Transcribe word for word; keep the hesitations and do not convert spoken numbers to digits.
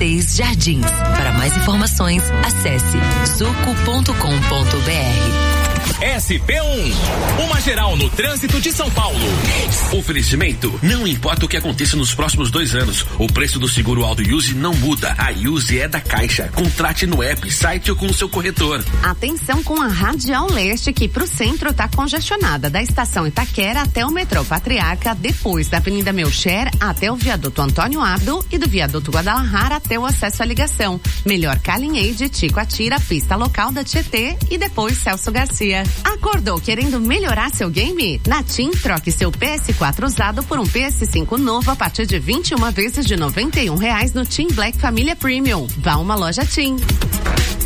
seis Jardins. Para mais informações, acesse suco ponto com ponto br. S P um, uma geral no trânsito de São Paulo. Oferecimento, não importa o que aconteça nos próximos dois anos, o preço do seguro Auto Use não muda. A Use é da Caixa. Contrate no app, site ou com o seu corretor. Atenção com a Radial Leste, que pro centro tá congestionada, da estação Itaquera até o metrô Patriarca, depois da Avenida Melcher até o viaduto Antônio Abdo e do viaduto Guadalajara até o acesso à ligação. Melhor Calinhade, Tico Atira, pista local da Tietê e depois Celso Garcia. Acordou querendo melhorar seu game? Na TIM, troque seu P S quatro usado por um P S cinco novo a partir de vinte e uma vezes de noventa e um reais no TIM Black Família Premium. Vá a uma loja TIM.